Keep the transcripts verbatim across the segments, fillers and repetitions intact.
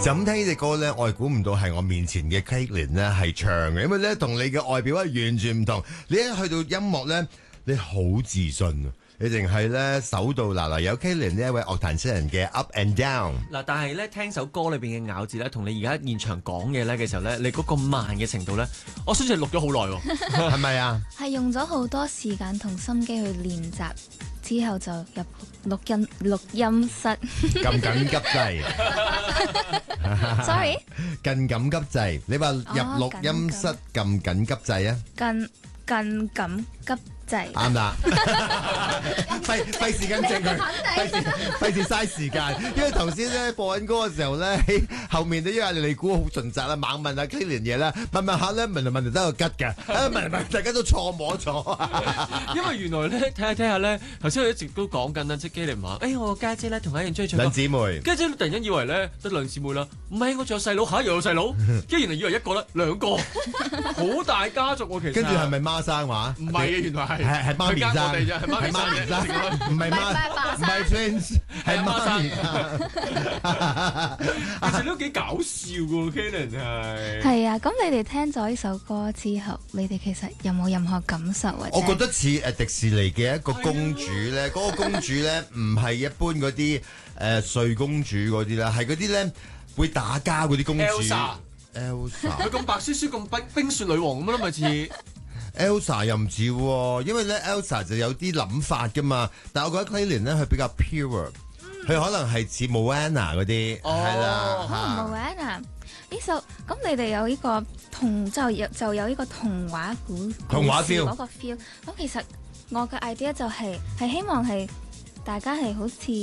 就咁聽呢隻歌咧，我係估唔到係我面前嘅 Caitlyn 咧係唱嘅，因為咧同你嘅外表係完全唔同。你一去到音樂咧，你好自信啊！你淨係咧手到嗱嗱有 Caitlyn 呢一位樂壇新人嘅 Up and Down 嗱，但係咧聽首歌裏邊嘅咬字咧，同你而家現場講嘢咧嘅時候咧，你嗰個慢嘅程度咧，我相信係錄咗好耐喎， 係咪啊？ 係用咗好多時間同心機去練習，之後就入錄音錄音室。 咁緊急掣 ，sorry， 更緊急掣，你話入錄音室咁緊急掣啊？ 更更緊急。 啱啦，費費時間整佢，費事費事嘥時間。因為頭先咧播緊歌嘅時候咧，喺後面咧因為你估好盡責啦，猛問下 Caitlyn 嘢啦，問問下咧問嚟問嚟都有吉嘅，啊問嚟問大家都錯摸咗。 因為原來咧睇下睇下咧，頭先我一直都講緊啦，即係 Caitlyn 話，誒我個家姐咧同我一樣追唱歌。 兩姊妹， 跟住突然間以為咧得兩姊妹啦，唔係我仲有細佬嚇，又有細佬，跟住原來以為一個啦，兩個，好大家族喎其實。 跟住係咪孖生話？ 唔係啊，原來係。 係係媽咪生， 係媽咪生， 唔係媽，唔係 twins，係媽咪生。 其實都幾搞笑㗎 Caitlyn 係。 係啊，咁你哋聽咗呢首歌之後，你哋其實有冇任何感受或者？ 我覺得似誒迪士尼嘅一個公主咧，嗰個公主咧唔係一般嗰啲誒睡公主嗰啲啦，係嗰啲咧會打交嗰啲公主。Elsa，Elsa， 佢咁白雪雪咁冰冰雪女王咁咯，咪似。 Elsa 又唔似喎，因為咧 Elsa 就有啲諗法噶嘛，但係我覺得 Caitlyn 咧佢比較 pure，佢可能係似 Moana 嗰啲，係啦。 Moana 呢首咁你哋有呢個童就有就有呢個童話故童話 feel 嗰個 feel。咁其實我嘅 idea 就係係希望係大家係好似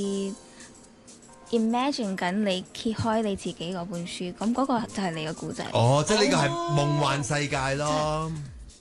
imagine 緊你揭開你自己嗰本書，咁嗰個就係你嘅故仔。 哦，即係呢個係夢幻世界咯。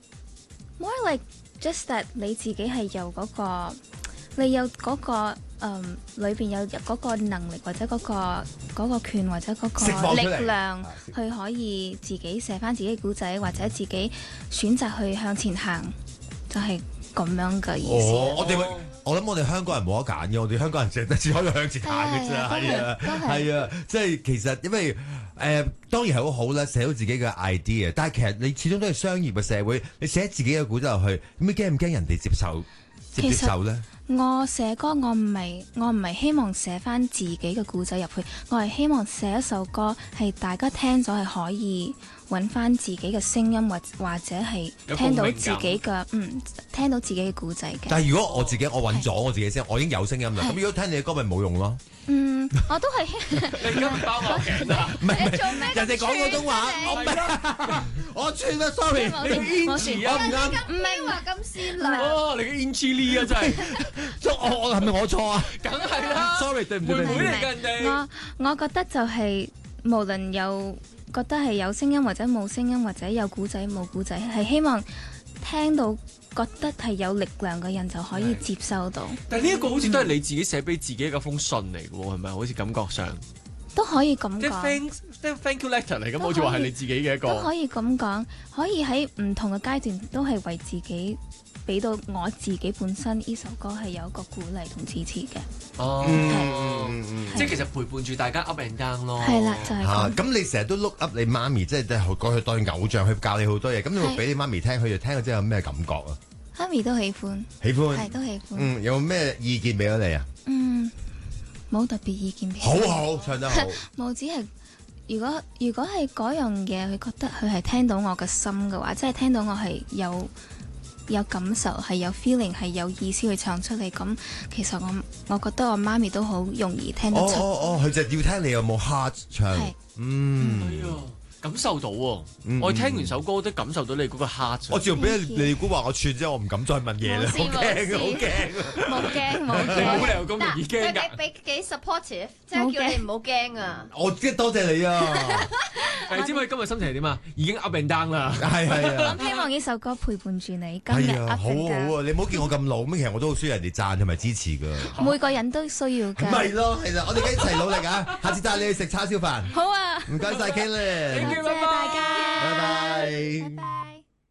More like just that 你自己係有嗰個，你有嗰個嗯裏邊有嗰個能力或者嗰個嗰個權或者嗰個力量，去可以自己寫翻自己嘅故仔，或者自己選擇去向前行，就係咁樣嘅意思。 哦，我哋我諗我哋香港人冇得揀嘅，我哋香港人淨係只可以向前行嘅啫，係啊，係啊，即係其實因為。誒、呃、當然係好好啦，寫到自己嘅 idea， 但係其實你始終都係商業嘅社會，你寫自己嘅故仔落去，咁你驚唔驚人哋接受接唔接受咧？ 我寫歌，我唔係我唔係希望寫翻自己嘅故仔入去，我係希望寫一首歌係大家聽咗係可以揾翻自己嘅聲音，或或者係聽到自己嘅嗯聽到自己嘅故仔嘅。 但係如果我自己我揾咗我自己聲，我已經有聲音啦，咁如果聽你嘅歌咪冇用咯。 嗯，我都係。 你而家唔包我頸啊？ 唔係唔係，人哋講廣東話，我唔係，我串啦 ，sorry， 你 inch 啊唔啱， 唔係話咁善良。 哦，你嘅 inch 啊真係， 我我係咪我錯啊？ 梗係啦 ，sorry， 對唔住， 妹妹嚟㗎人哋。 我我覺得就係無論有覺得係有聲音或者冇聲音，或者有故仔冇故仔，係希望聽到。覺得係有力量嘅人就可以接收到。 但係呢一個好似都係你自己寫俾自己一封信嚟嘅喎，係咪？好似感覺上都可以咁講。 即係 thank 即係 thank you letter 嚟咁，好似話係你自己嘅一個。 都可以咁講，可以喺唔同嘅階段都係為自己俾到我自己本身呢首歌係有一個鼓勵同支持嘅。 哦， 嗯嗯即係其實陪伴住大家 up and down 咯。 係啦，就係咁。 咁你成日都 look up 你媽咪，即係過去當偶像去教你好多嘢。咁你會俾你媽咪聽，佢哋聽咗之後有咩感覺啊？ 媽咪都喜歡， 喜歡係都喜歡。 嗯，有冇咩意見俾咗你啊？ 嗯，冇特別意見俾。 好好，唱得好。 冇，只係如果如果係嗰樣嘢，佢覺得佢係聽到我嘅心嘅話，即係聽到我係有有感受，係有 feeling， 係有意思去唱出嚟。咁其實我我覺得我媽咪都好容易聽得出。 哦哦哦，佢就要聽你有冇 heart 唱。嗯。 感受到喎，我聽完首歌都感受到你嗰個 heart。 我自從俾你估話我串之後，我唔敢再問嘢啦，好驚，好驚。 冇驚冇驚， 你冇理由咁容易驚㗎。 俾幾 supportive，即係叫你唔好驚啊！ 我即係多謝你啊！ 誒，知唔知今日心情係點啊？已經 up and down 啦。 係係啊。 咁希望呢首歌陪伴住你今日 up and down。 好好啊！你唔好見我咁老咩？其實我都好需要人哋讚同埋支持㗎。 每個人都需要㗎。 咪咯，係啦，我哋一齊努力啊！下次帶你去食叉燒飯。 好啊！ 唔該晒 Caitlyn。 多謝大家， 拜拜。 拜拜。